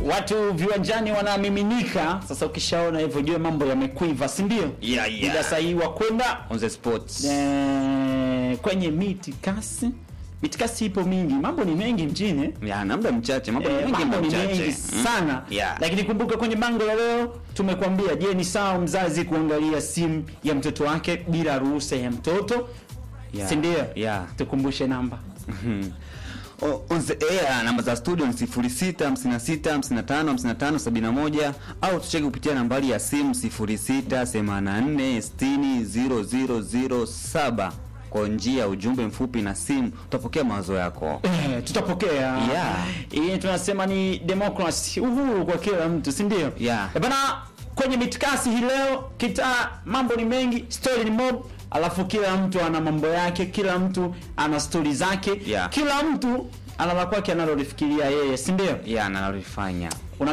Watu viwanjani wanamiminika. Sasa ukishaona hivyo jua mambo yamekuiva, si ndio? Yeah. Bila sahihi kwenda On the sports. Kwenye mitikasi. Mitikasi ipo mingi. Mambo ni mengi mjini. Ya, na muda mchache. Mambo ni mengi sana. Yeah. Lakini kumbuka kwenye bango la leo tumekuambia, je, ni sawa mzazi kuangalia simu ya mtoto wake bila ruhusa ya mtoto? Yeah. Si ndio? Yeah. Tukumbushe namba. On the air, namba za studio ni 0656555571 au tucheke kupitia nambari ya simu 0684600007 kwa njia ya ujumbe mfupi na simu. Tutapokea mawazo yako. Tutapokea. Yeah. Hii tunasema ni democracy, uhuru kwa kila mtu, si ndio? Yeah. Bana, kwenye mitikasi hii leo mambo ni mengi, story ni mob, alafu kila mtu ana mambo yake, kila mtu ana story zake. Yeah. Kila mtu ana la kwake analolifikiria yeye, si ndio? Yeah, analifanya.